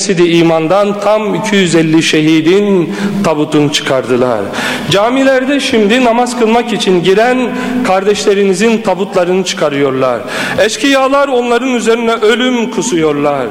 Mescid-i İman'dan tam 250 şehidin tabutunu çıkardılar. Camilerde şimdi namaz kılmak için giren kardeşlerinizin tabutlarını çıkarıyorlar. Eşkıyalar onların üzerine ölüm kusuyorlar.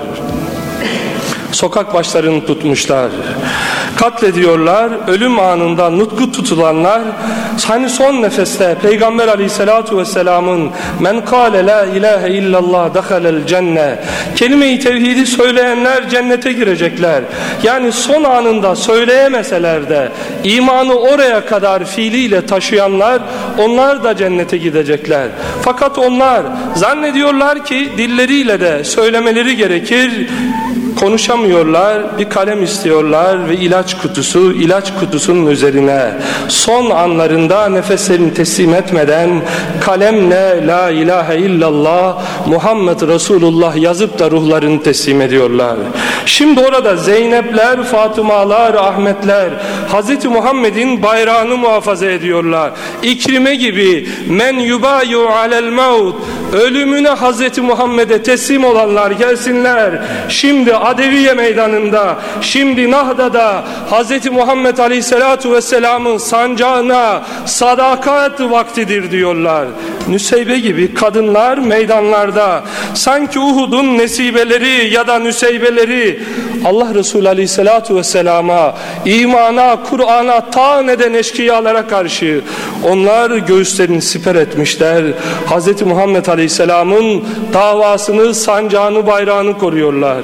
Sokak başlarını tutmuşlar, katlediyorlar. Ölüm anında nutku tutulanlar, hani son nefeste Peygamber aleyhissalatu vesselamın men kâle la ilahe illallah dehalel cenne, kelime-i tevhidi söyleyenler cennete girecekler. Yani son anında söyleyemeseler de imanı oraya kadar fiiliyle taşıyanlar, onlar da cennete gidecekler. Fakat onlar zannediyorlar ki dilleriyle de söylemeleri gerekir, konuşamıyorlar, bir kalem istiyorlar ve ilaç kutusunun üzerine son anlarında nefeslerini teslim etmeden kalemle la ilahe illallah Muhammed Resulullah yazıp da ruhlarını teslim ediyorlar. Şimdi orada Zeynepler, Fatımalar, Ahmetler Hz. Muhammed'in bayrağını muhafaza ediyorlar. İkrime gibi men yubayu alel maut, ölümüne Hz. Muhammed'e teslim olanlar gelsinler. Şimdi Adeviye meydanında, şimdi Nahda'da Hz. Muhammed Aleyhisselatu Vesselam'ın sancağına sadakat vaktidir diyorlar. Nüseybe gibi kadınlar meydanlarda, sanki Uhud'un nesibeleri ya da nüseybeleri Allah Resulü Aleyhisselatu Vesselam'a, imana, Kur'an'a taan eden eşkıyalara karşı onlar göğüslerini siper etmişler. Hz. Muhammed Aleyhisselam'ın davasını, sancağını, bayrağını koruyorlar.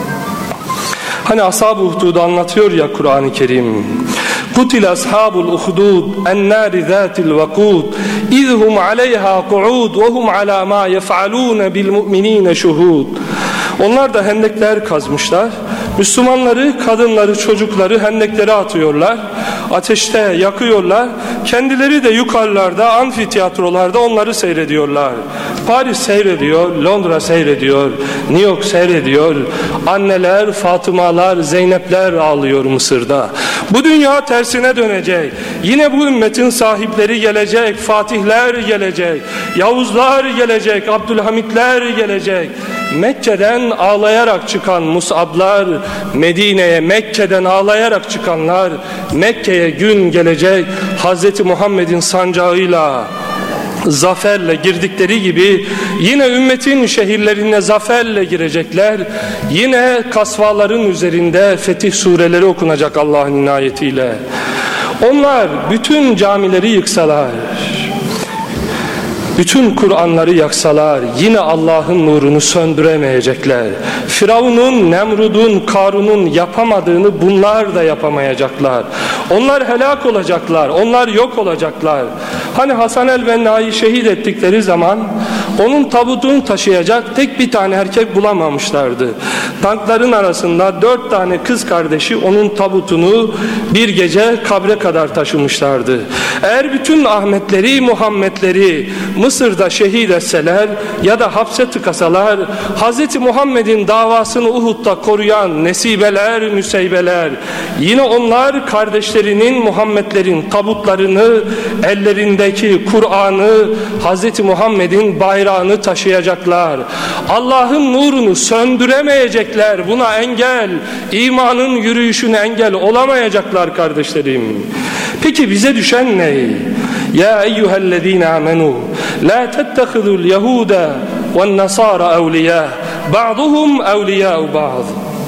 Hani Ashab-ı Uhdud'u anlatıyor ya Kur'an-ı Kerim. Kutil ashabul uhdud ennâri zâtil vakûd izhum aleyhâ ku'ud ve hum alâ mâ yef'alûne bil mu'minîne şuhûd. Onlar da hendekler kazmışlar. Müslümanları, kadınları, çocukları hendeklere atıyorlar. Ateşte yakıyorlar. Kendileri de yukarılarda, amfiteyatrolarda onları seyrediyorlar. Paris seyrediyor, Londra seyrediyor, New York seyrediyor. Anneler, Fatımalar, Zeynepler ağlıyor Mısır'da. Bu dünya tersine dönecek. Yine bu ümmetin sahipleri gelecek, Fatihler gelecek, Yavuzlar gelecek, Abdülhamitler gelecek. Mekke'den ağlayarak çıkan Mus'ablar, Medine'ye Mekke'den ağlayarak çıkanlar, Mekke'ye gün gelecek Hz. Muhammed'in sancağıyla, zaferle girdikleri gibi yine ümmetin şehirlerine zaferle girecekler. Yine kasvaların üzerinde fetih sureleri okunacak Allah'ın inayetiyle. Onlar bütün camileri yıksalar, bütün Kur'anları yaksalar yine Allah'ın nurunu söndüremeyecekler. Firavun'un, Nemrud'un, Karun'un yapamadığını bunlar da yapamayacaklar. Onlar helak olacaklar, onlar yok olacaklar. Hani Hasan el-Benna'yı şehit ettikleri zaman onun tabutunu taşıyacak tek bir tane erkek bulamamışlardı. Tankların arasında 4 tane kız kardeşi onun tabutunu bir gece kabre kadar taşımışlardı. Eğer bütün Ahmetleri, Muhammedleri Mısır'da şehit etseler ya da hapse tıkasalar, Hz. Muhammed'in davasını Uhud'da koruyan nesibeler, nüseybeler, yine onlar kardeşlerinin, Muhammedlerin tabutlarını, ellerindeki Kur'an'ı, Hz. Muhammed'in bayrağını taşıyacaklar. Allah'ın nurunu söndüremeyecekler. Buna engel, imanın yürüyüşüne engel olamayacaklar kardeşlerim. Peki bize düşen ne? Ya eyyühellezine amenu la tettehidul yehuda ve nasara evliya ba'duhum evliya'u ba'd.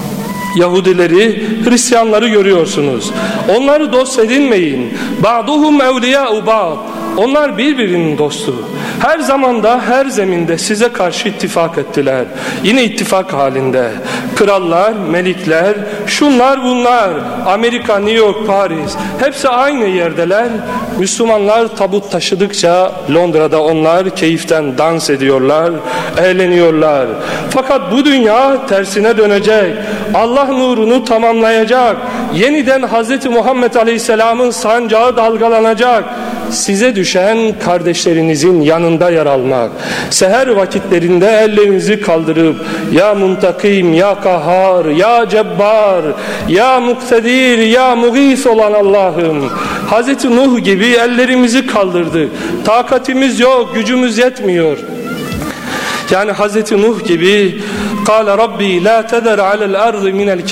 Yahudileri, Hristiyanları görüyorsunuz. Onları dost edinmeyin. Ba'duhum evliya'u ba'd. Onlar birbirinin dostu. Her zamanda, her zeminde size karşı ittifak ettiler. Yine ittifak halinde. Krallar, melikler, şunlar bunlar, Amerika, New York, Paris, hepsi aynı yerdeler. Müslümanlar tabut taşıdıkça Londra'da onlar keyiften dans ediyorlar, eğleniyorlar. Fakat bu dünya tersine dönecek. Allah nurunu tamamlayacak. Yeniden Hz. Muhammed Aleyhisselam'ın sancağı dalgalanacak. Size düşen kardeşlerinizin yanında yer almak. Seher vakitlerinde ellerinizi kaldırıp ya Muntakim, ya Kahhar, ya Cebbar, ya Muktedir, ya Mugis olan Allah'ım. Hz. Nuh gibi ellerimizi kaldırdık. Takatimiz yok, gücümüz yetmiyor. Yani Hz. Nuh gibi قال ربي لا تذر على الأرض من